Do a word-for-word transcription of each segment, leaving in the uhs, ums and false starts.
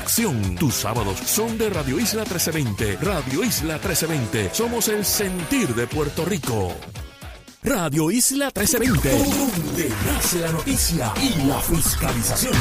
acción. Tus sábados son de Radio Isla trece veinte. Radio Isla trece veinte. Somos el sentir de Puerto Rico. Radio Isla trece veinte. Donde nace la noticia y la fiscalización.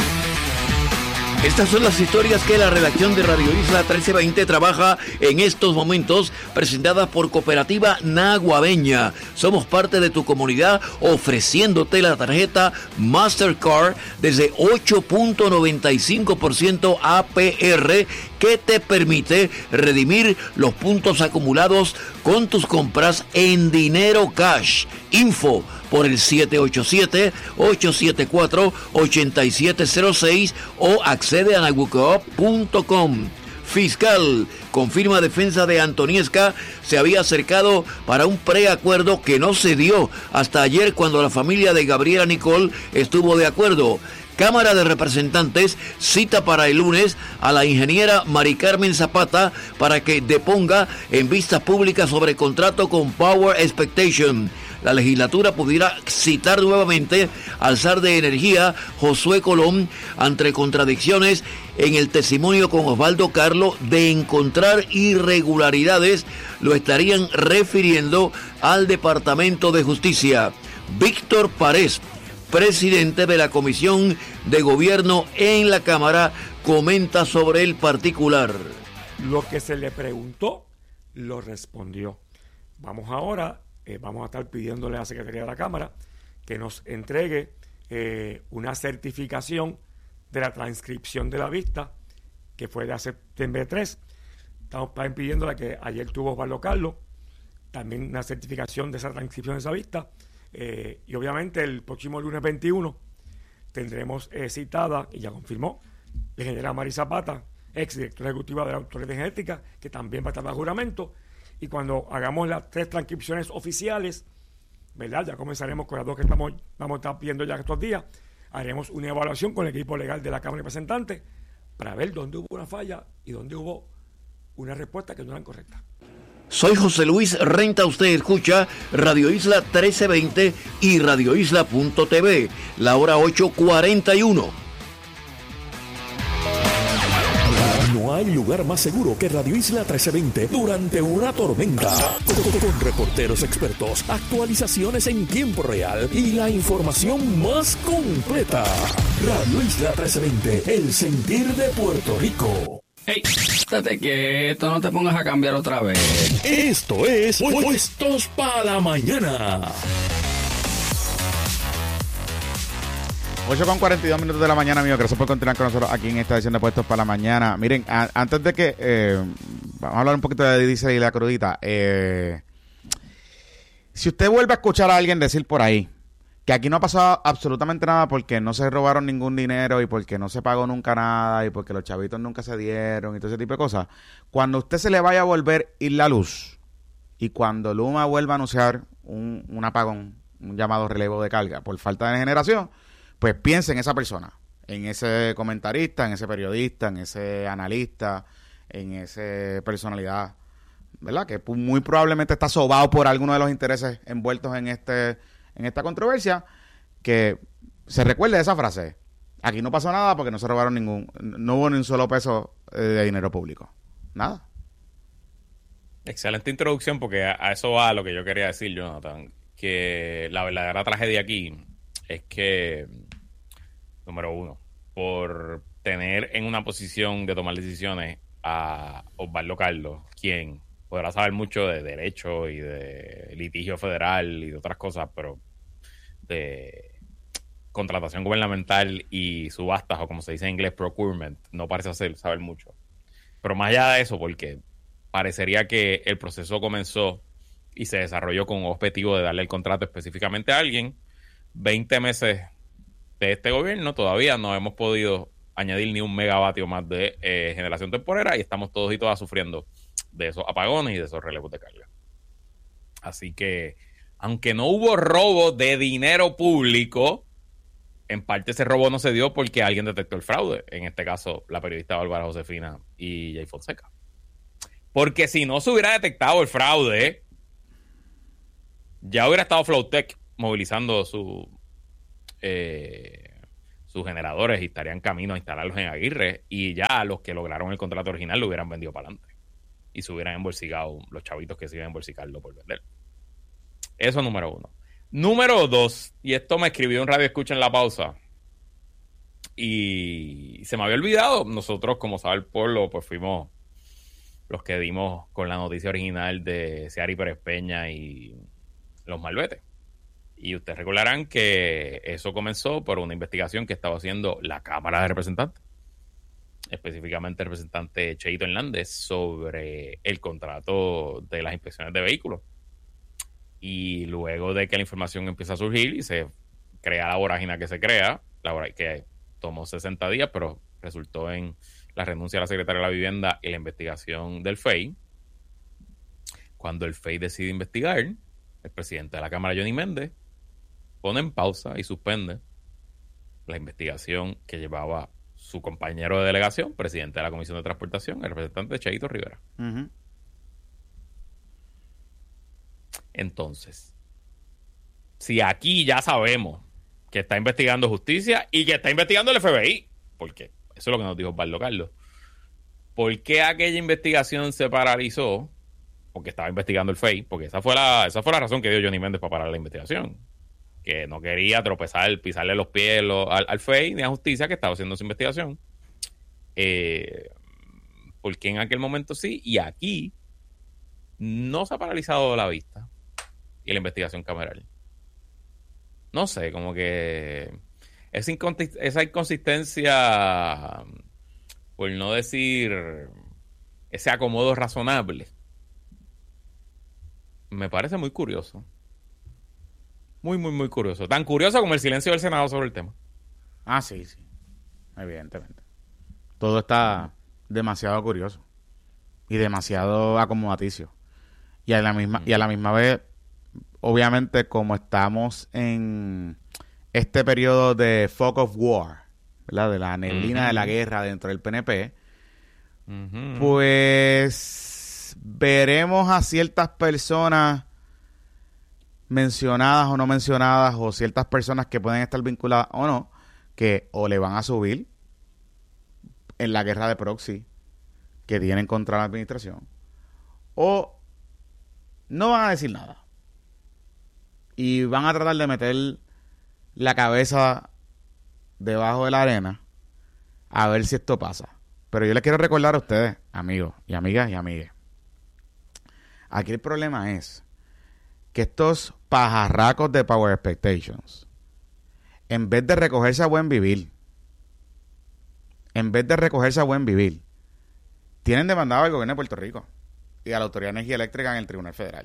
Estas son las historias que la redacción de Radio Isla trece veinte trabaja en estos momentos, presentadas por Cooperativa Naguabeña. Somos parte de tu comunidad ofreciéndote la tarjeta Mastercard desde ocho punto noventa y cinco por ciento A P R que te permite redimir los puntos acumulados con tus compras en dinero cash. Info por el siete ocho siete, ocho siete cuatro, ocho siete cero seis o accede a nagucoop punto com. Fiscal confirma defensa de Antoniesca se había acercado para un preacuerdo que no se dio hasta ayer cuando la familia de Gabriela Nicole estuvo de acuerdo. Cámara de Representantes cita para el lunes a la ingeniera Mari Carmen Zapata para que deponga en vistas públicas sobre contrato con Power Expectation. La legislatura pudiera citar nuevamente al zar de energía Josué Colón ante contradicciones en el testimonio con Osvaldo Carlo de encontrar irregularidades. Lo estarían refiriendo al Departamento de Justicia. Víctor Párez, presidente de la Comisión de Gobierno en la Cámara, comenta sobre el particular. Lo que se le preguntó, lo respondió. Vamos ahora, eh, vamos a estar pidiéndole a la Secretaría de la Cámara que nos entregue eh, una certificación de la transcripción de la vista, que fue de septiembre tres. Estamos pidiéndole que ayer tuvo Osvaldo Carlos, también una certificación de esa transcripción de esa vista. Eh, y obviamente el próximo lunes veintiuno tendremos eh, citada, y ya confirmó, la ingeniera Mari Zapata, ex directora ejecutiva de la Autoridad de Genética, que también va a estar bajo juramento. Y cuando hagamos las tres transcripciones oficiales, ¿verdad? Ya comenzaremos con las dos que estamos vamos a estar viendo ya estos días. Haremos una evaluación con el equipo legal de la Cámara de Representantes para ver dónde hubo una falla y dónde hubo una respuesta que no era correcta. Soy José Luis Renta, usted escucha Radio Isla trece veinte y radio isla punto t v, la hora ocho cuarenta y uno. No hay lugar más seguro que Radio Isla trece veinte durante una tormenta. Con, con reporteros expertos, actualizaciones en tiempo real y la información más completa. Radio Isla trece veinte, el sentir de Puerto Rico. Hey, estate quieto, no te pongas a cambiar otra vez. Esto es Puestos para la Mañana. ocho con cuarenta y dos minutos de la mañana, amigos. Gracias por continuar con nosotros aquí en esta edición de Puestos para la Mañana. Miren, a, antes de que... Eh, vamos a hablar un poquito de Diesel y la crudita. Eh, si usted vuelve a escuchar a alguien decir por ahí que aquí no ha pasado absolutamente nada porque no se robaron ningún dinero y porque no se pagó nunca nada y porque los chavitos nunca se dieron y todo ese tipo de cosas, cuando a usted se le vaya a volver ir la luz y cuando Luma vuelva a anunciar un, un apagón, un llamado relevo de carga por falta de generación, pues piense en esa persona, en ese comentarista, en ese periodista, en ese analista, en esa personalidad, ¿verdad? Que muy probablemente está sobado por alguno de los intereses envueltos en este en esta controversia, que se recuerde esa frase. Aquí no pasó nada porque no se robaron ningún, no hubo ni un solo peso de dinero público. Nada. Excelente introducción, porque a, a eso va lo que yo quería decir, Jonathan, que la verdadera tragedia aquí es que, número uno, por tener en una posición de tomar decisiones a Osvaldo Carlos, quien podrá saber mucho de derecho y de litigio federal y de otras cosas, pero de contratación gubernamental y subastas, o como se dice en inglés, procurement, no parece hacer, saber mucho. Pero más allá de eso, porque parecería que el proceso comenzó y se desarrolló con un objetivo de darle el contrato específicamente a alguien, veinte meses de este gobierno todavía no hemos podido añadir ni un megavatio más de eh, generación temporera y estamos todos y todas sufriendo de esos apagones y de esos relevos de carga. Así que, aunque no hubo robo de dinero público, en parte ese robo no se dio porque alguien detectó el fraude. En este caso, la periodista Bárbara Josefina y Jay Fonseca. Porque si no se hubiera detectado el fraude, ya hubiera estado Flowtech movilizando su, eh, sus generadores y estarían camino a instalarlos en Aguirre, y ya los que lograron el contrato original lo hubieran vendido para adelante y se hubieran embolsicado los chavitos que se iban a embolsicarlo por vender. Eso número uno. Número dos, y esto me escribió un radio escucha en la pausa y se me había olvidado. Nosotros, como sabe el pueblo, pues fuimos los que dimos con la noticia original de Seari Pérez Peña y los Malvetes. Y ustedes recordarán que eso comenzó por una investigación que estaba haciendo la Cámara de Representantes, específicamente el representante Cheito Hernández, sobre el contrato de las inspecciones de vehículos. Y luego de que la información empieza a surgir y se crea la vorágine que se crea, la vorágine que tomó sesenta días, pero resultó en la renuncia de la secretaria de la Vivienda y la investigación del F E I. Cuando el F E I decide investigar, el presidente de la Cámara, Johnny Méndez, pone en pausa y suspende la investigación que llevaba su compañero de delegación, presidente de la Comisión de Transportación, el representante Cheito Rivera. Uh-huh. Entonces, si aquí ya sabemos que está investigando justicia y que está investigando el F B I, porque eso es lo que nos dijo Osvaldo Carlos, ¿por qué aquella investigación se paralizó? Porque estaba investigando el F E I, porque esa fue la, esa fue la razón que dio Johnny Méndez para parar la investigación, que no quería tropezar, pisarle los pies lo, al, al F E I ni a justicia que estaba haciendo su investigación. Eh, porque en aquel momento sí, y aquí no se ha paralizado la vista y la investigación cameral. No sé, como que esa, inconsist- esa inconsistencia, por no decir ese acomodo razonable, me parece muy curioso. Muy, muy, muy curioso. Tan curioso como el silencio del Senado sobre el tema. Ah, sí, sí. Evidentemente. Todo está demasiado curioso y demasiado acomodaticio. Y a la misma, y a la misma vez, obviamente, como estamos en este periodo de fog of war, ¿verdad? De la neblina uh-huh. de la guerra dentro del P N P, uh-huh. pues veremos a ciertas personas mencionadas o no mencionadas, o ciertas personas que pueden estar vinculadas o no, que o le van a subir en la guerra de proxy que tienen contra la administración, o no van a decir nada y van a tratar de meter la cabeza debajo de la arena a ver si esto pasa. Pero yo les quiero recordar a ustedes, amigos y amigas y amigues, aquí el problema es que estos pajarracos de Power Expectations, en vez de recogerse a buen vivir, en vez de recogerse a buen vivir, tienen demandado al gobierno de Puerto Rico y a la Autoridad de Energía Eléctrica en el Tribunal Federal.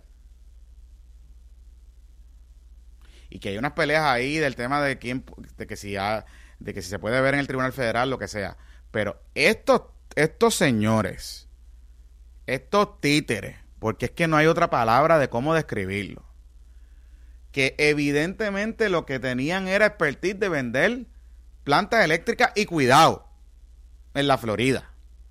Y que hay unas peleas ahí del tema de quién, de que si ha, de que si se puede ver en el Tribunal Federal, lo que sea. Pero estos, estos señores, estos títeres, porque es que no hay otra palabra de cómo describirlo, que evidentemente lo que tenían era expertise de vender plantas eléctricas y cuidado en la Florida.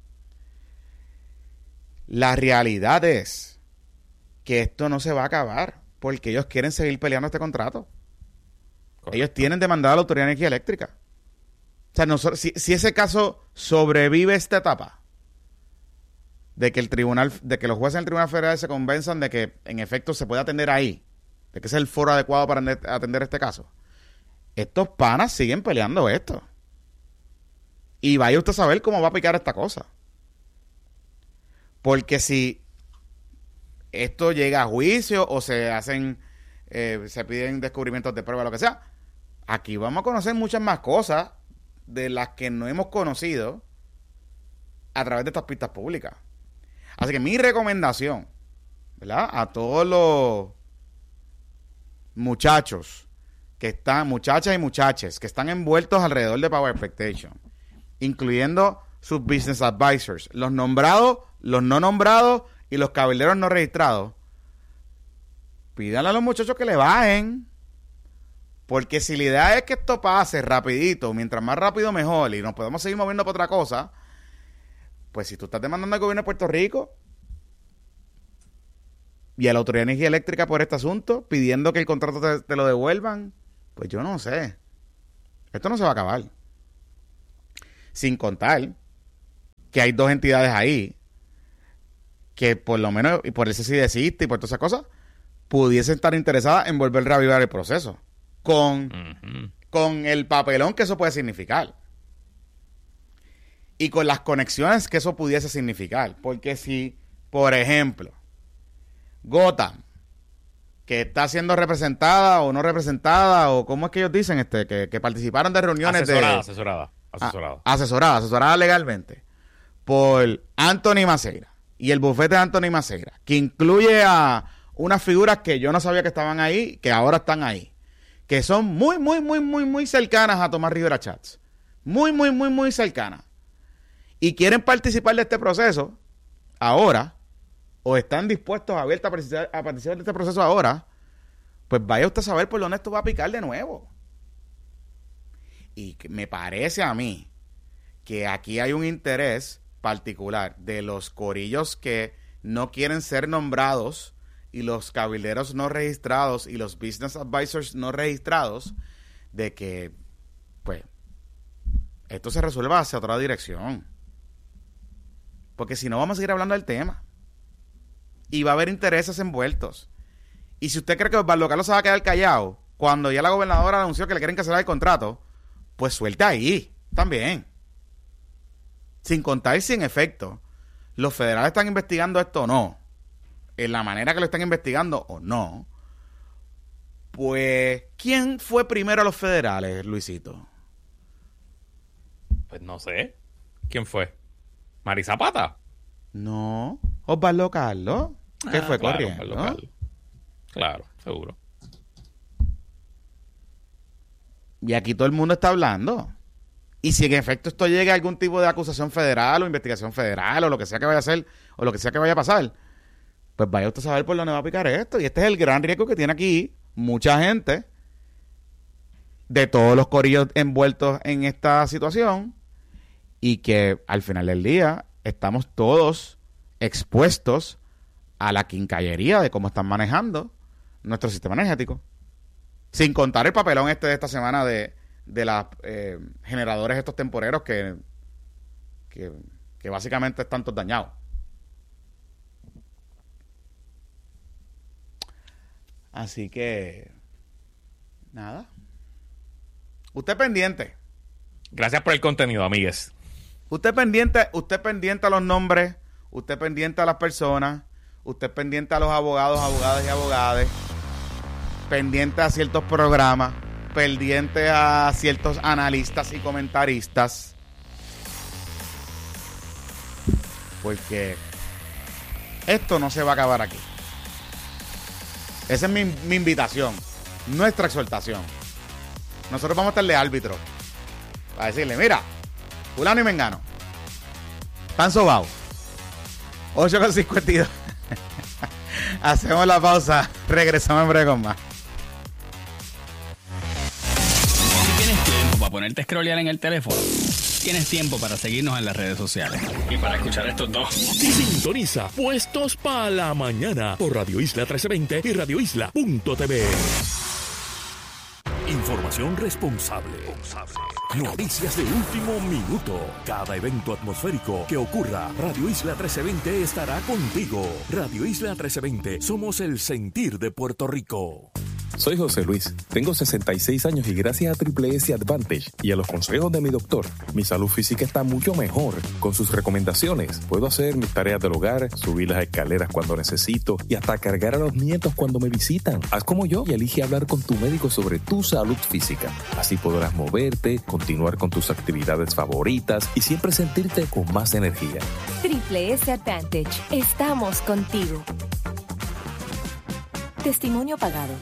La realidad es que esto no se va a acabar porque ellos quieren seguir peleando este contrato. Correcto. Ellos tienen demandada a la Autoridad de Energía Eléctrica. O sea, nosotros, si, si ese caso sobrevive esta etapa de que el tribunal, de que los jueces del Tribunal Federal se convenzan de que en efecto se puede atender ahí, de que ese es el foro adecuado para atender este caso, estos panas siguen peleando esto. Y vaya usted a saber cómo va a picar esta cosa. Porque si esto llega a juicio o se hacen, eh, se piden descubrimientos de prueba, lo que sea, aquí vamos a conocer muchas más cosas de las que no hemos conocido a través de estas pistas públicas. Así que mi recomendación, ¿verdad?, a todos los muchachos que están, muchachas y muchaches que están envueltos alrededor de Power Expectation, incluyendo sus business advisors, los nombrados, los no nombrados y los cabilderos no registrados, pídanle a los muchachos que le bajen, porque si la idea es que esto pase rapidito, mientras más rápido mejor, y nos podemos seguir moviendo por otra cosa, pues si tú estás demandando al gobierno de Puerto Rico y a la Autoridad de Energía Eléctrica por este asunto, pidiendo que el contrato te, te lo devuelvan, pues yo no sé. Esto no se va a acabar. Sin contar que hay dos entidades ahí que por lo menos, y por ese sí existe y por todas esas cosas, pudiesen estar interesadas en volver a reavivar el proceso. Con, uh-huh. con el papelón que eso puede significar. Y con las conexiones que eso pudiese significar. Porque si, por ejemplo, Gotham, que está siendo representada o no representada, o cómo es que ellos dicen, este que, que participaron de reuniones asesorada, de... Asesorada, asesorada. A, asesorada, asesorada legalmente por Anthony Maceira y el bufete de Anthony Maceira, que incluye a unas figuras que yo no sabía que estaban ahí, que ahora están ahí, que son muy, muy, muy, muy, muy cercanas a Tomás Rivera Chats. Muy, muy, muy, muy cercanas. Y quieren participar de este proceso ahora, o están dispuestos, abiertos a participar, a participar de este proceso ahora, pues vaya usted a saber por dónde esto va a picar de nuevo. Y me parece a mí que aquí hay un interés particular de los corillos que no quieren ser nombrados y los cabilderos no registrados y los business advisors no registrados, de que, pues, esto se resuelva hacia otra dirección. Porque si no, vamos a seguir hablando del tema. Y va a haber intereses envueltos. Y si usted cree que Osvaldo Carlos se va a quedar callado cuando ya la gobernadora anunció que le quieren cancelar el contrato, pues suelta ahí también. Sin contar si en efecto los federales están investigando esto o no, en la manera que lo están investigando o no, pues ¿quién fue primero a los federales, Luisito? Pues no sé. ¿Quién fue? ¿Mari Zapata? No, Osvaldo Carlos. ¿Qué ah, fue claro, corriendo? Osvaldo Carlos. Claro, seguro. Y aquí todo el mundo está hablando. Y si en efecto esto llega a algún tipo de acusación federal o investigación federal o lo que sea que vaya a hacer o lo que sea que vaya a pasar, pues vaya usted a saber por dónde va a picar esto. Y este es el gran riesgo que tiene aquí mucha gente de todos los corillos envueltos en esta situación, y que al final del día estamos todos expuestos a la quincallería de cómo están manejando nuestro sistema energético. Sin contar el papelón este de esta semana de, de los eh, generadores estos temporeros que, que, que básicamente están todos dañados. Así que, nada. Usted pendiente. Gracias por el contenido, amigues. Usted pendiente, usted pendiente a los nombres, usted pendiente a las personas, usted pendiente a los abogados, abogadas y abogadas, pendiente a ciertos programas, pendiente a ciertos analistas y comentaristas, porque esto no se va a acabar aquí. Esa es mi, mi invitación, nuestra exhortación. Nosotros vamos a estar de árbitro para decirle, mira, fulano y mengano están sobados. ocho con cincuenta y dos. Hacemos la pausa, regresamos en breve con más. Si tienes tiempo para ponerte a scrollear en el teléfono, tienes tiempo para seguirnos en las redes sociales y para escuchar estos dos. Sintoniza Puestos para la Mañana por Radio Isla trece veinte y radio isla punto t v. Información responsable. Noticias de último minuto. Cada evento atmosférico que ocurra, Radio Isla trece veinte estará contigo. Radio Isla trece veinte, somos el sentir de Puerto Rico. Soy José Luis, tengo sesenta y seis años y gracias a Triple S Advantage y a los consejos de mi doctor, mi salud física está mucho mejor. Con sus recomendaciones, puedo hacer mis tareas del hogar, subir las escaleras cuando necesito y hasta cargar a los nietos cuando me visitan. Haz como yo y elige hablar con tu médico sobre tu salud física. Así podrás moverte, continuar con tus actividades favoritas y siempre sentirte con más energía. Triple S Advantage, estamos contigo. Testimonio pagado.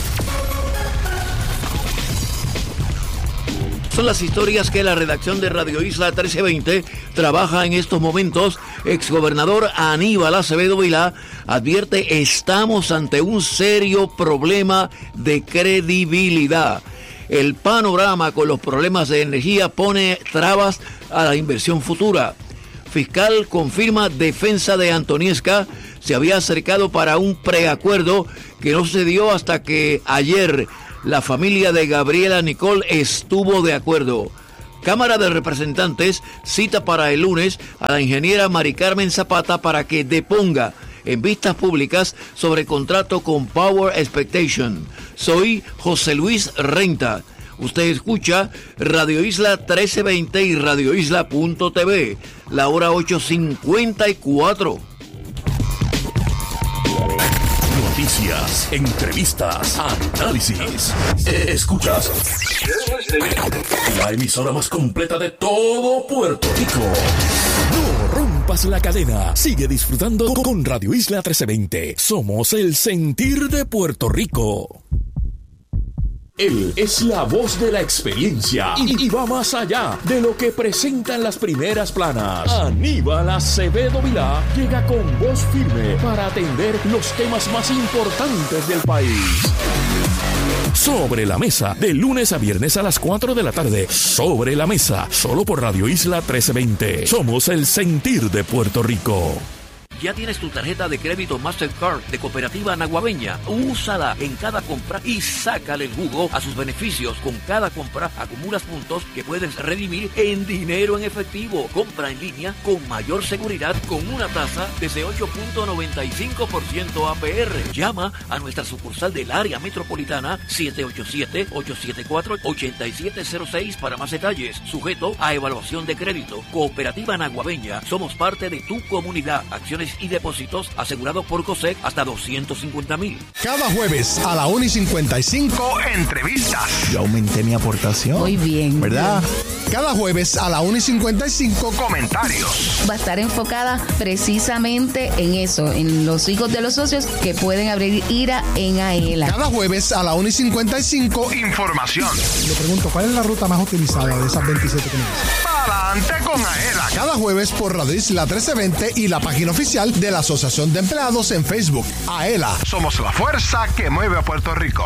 Son las historias que la redacción de Radio Isla trece veinte trabaja en estos momentos. Exgobernador Aníbal Acevedo Vilá advierte: estamos ante un serio problema de credibilidad. El panorama con los problemas de energía pone trabas a la inversión futura. Fiscal confirma defensa de Antoniesca se había acercado para un preacuerdo que no se dio hasta que ayer la familia de Gabriela Nicole estuvo de acuerdo. Cámara de Representantes cita para el lunes a la ingeniera Mari Carmen Zapata para que deponga en vistas públicas sobre contrato con Power Expectation. Soy José Luis Renta. Usted escucha Radio Isla trece veinte y Radio Isla punto t v. La hora ocho cincuenta y cuatro. Noticias, entrevistas, análisis. Escuchas la emisora más completa de todo Puerto Rico. No rompas la cadena. Sigue disfrutando con Radio Isla trece veinte. Somos el sentir de Puerto Rico. Él es la voz de la experiencia y, y va más allá de lo que presentan las primeras planas. Aníbal Acevedo Vilá llega con voz firme para atender los temas más importantes del país. Sobre la Mesa, de lunes a viernes a las cuatro de la tarde. Sobre la Mesa, solo por Radio Isla trece veinte. Somos el sentir de Puerto Rico. ¿Ya tienes tu tarjeta de crédito Mastercard de Cooperativa Naguabeña? Úsala en cada compra y sácale el jugo a sus beneficios. Con cada compra acumulas puntos que puedes redimir en dinero en efectivo. Compra en línea con mayor seguridad con una tasa desde ocho punto noventa y cinco por ciento A P R. Llama a nuestra sucursal del área metropolitana siete ocho siete, ocho siete cuatro, ocho siete cero seis para más detalles. Sujeto a evaluación de crédito. Cooperativa Naguabeña. Somos parte de tu comunidad. Acciones y depósitos asegurados por COSEC hasta doscientos cincuenta mil. Cada jueves a la una y cincuenta y cinco, entrevistas. Yo aumenté mi aportación. Muy bien. ¿Verdad? Cada jueves a la una y cincuenta y cinco, comentarios. Va a estar enfocada precisamente en eso, en los hijos de los socios que pueden abrir IRA en AELA. Cada jueves a la una y cincuenta y cinco, información. Le pregunto, ¿cuál es la ruta más utilizada de esas veintisiete que me dicen? Adelante con AELA. Cada jueves por Radio Isla trece veinte y la página oficial de la Asociación de Empleados en Facebook. AELA, somos la fuerza que mueve a Puerto Rico.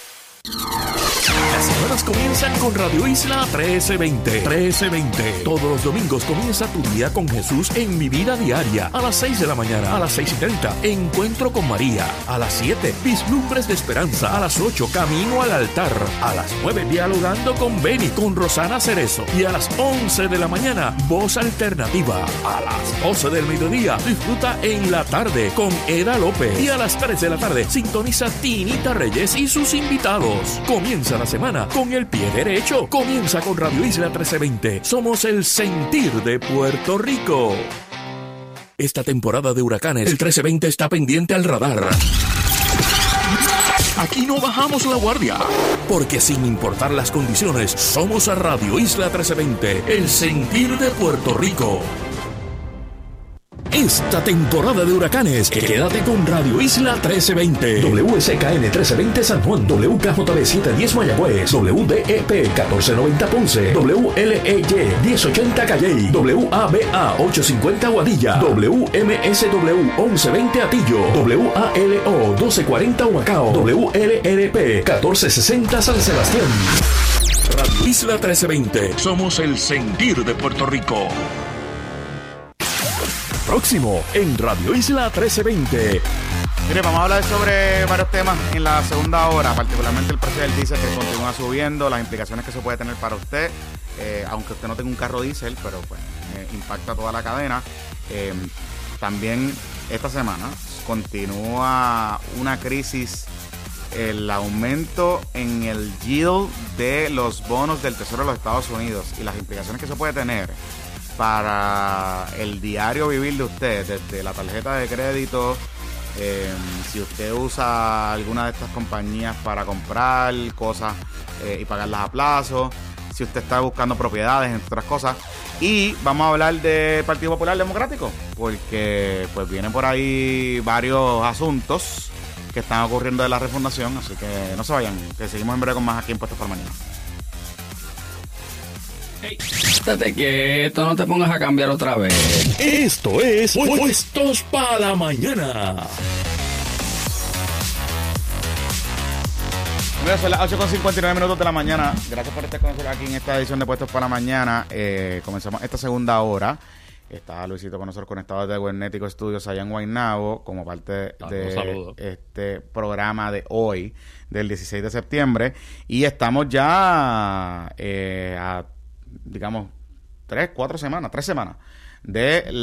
Las semanas comienzan con Radio Isla trece veinte. trece veinte. Todos los domingos comienza tu día con Jesús en Mi Vida Diaria. A las seis de la mañana, a las seis y treinta, Encuentro con María. A las siete, Vislumbres de Esperanza. A las ocho, Camino al Altar. A las nueve, Dialogando con Beni, con Rosana Cerezo. Y a las once de la mañana, Voz Alternativa. A las doce del mediodía, disfruta En la Tarde con Eda López. Y a las tres de la tarde, sintoniza Tinita Reyes y sus invitados. Comienza la semana con el pie derecho. Comienza con Radio Isla trece veinte. Somos el sentir de Puerto Rico. Esta temporada de huracanes, el trece veinte está pendiente al radar. Aquí no bajamos la guardia, porque sin importar las condiciones, somos a Radio Isla trece veinte, el sentir de Puerto Rico. Esta temporada de huracanes, quédate con Radio Isla trece veinte. W S K N trece veinte San Juan, W K J B setecientos diez Mayagüez, W D E P catorce noventa Ponce, W L E Y diez ochenta Calley, W A B A ochocientos cincuenta Guadilla, W M S W once veinte Atillo, W A L O doce cuarenta Humacao, W L R P catorce sesenta San Sebastián. Radio Isla trece veinte, somos el sentir de Puerto Rico. Próximo en Radio Isla trece veinte. Mire, vamos a hablar sobre varios temas en la segunda hora, particularmente el precio del diésel que continúa subiendo, las implicaciones que eso puede tener para usted, eh, aunque usted no tenga un carro diésel, pero pues eh, impacta toda la cadena. Eh, también esta semana continúa una crisis, el aumento en el yield de los bonos del Tesoro de los Estados Unidos y las implicaciones que eso puede tener para el diario vivir de usted, desde la tarjeta de crédito, eh, si usted usa alguna de estas compañías para comprar cosas eh, y pagarlas a plazo, si usted está buscando propiedades, entre otras cosas. Y vamos a hablar del Partido Popular Democrático, porque pues vienen por ahí varios asuntos que están ocurriendo de la refundación, así que no se vayan, que seguimos en breve con más aquí en Puestos para Mañana. Hey, estate quieto, no te pongas a cambiar otra vez. Esto es Puestos para la Mañana. Mira, son las ocho con cincuenta y nueve minutos de la mañana. Gracias por estar con nosotros aquí en esta edición de Puestos para la Mañana. Eh, comenzamos esta segunda hora. Está Luisito con nosotros conectado desde Guernético Studios allá en Guaynabo como parte de este programa de hoy, del dieciséis de septiembre. Y estamos ya eh, a digamos, tres, cuatro semanas, tres semanas, de